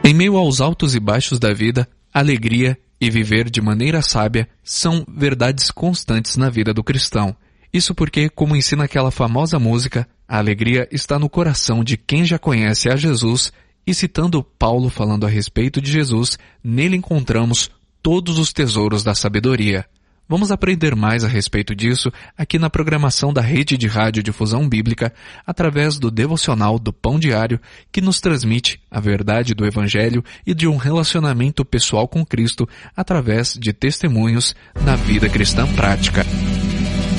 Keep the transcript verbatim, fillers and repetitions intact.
Em meio aos altos e baixos da vida, alegria e viver de maneira sábia são verdades constantes na vida do cristão. Isso porque, como ensina aquela famosa música, a alegria está no coração de quem já conhece a Jesus, e citando Paulo falando a respeito de Jesus, nele encontramos todos os tesouros da sabedoria. Vamos aprender mais a respeito disso aqui na programação da Rede de Rádio Difusão Bíblica, através do devocional do Pão Diário, que nos transmite a verdade do Evangelho e de um relacionamento pessoal com Cristo através de testemunhos na vida cristã prática.